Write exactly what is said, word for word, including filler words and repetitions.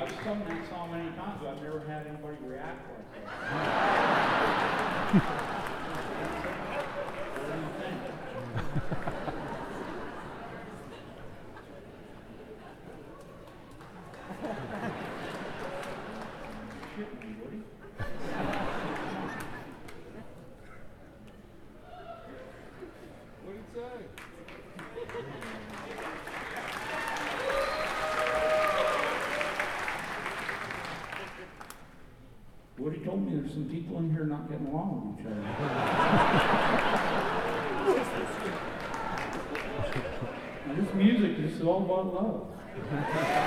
I've sung that song many times, but I've never had anybody react like that. What do you think? Shouldn't be, would he? What did he say? Woody told me there's some people in here not getting along with each other. Now, this music, this is all about love.